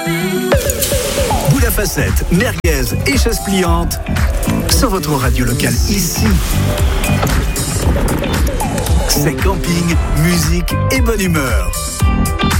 Boule à facettes, merguez et chaises pliantes sur votre radio locale ici. C'est camping, musique et bonne humeur.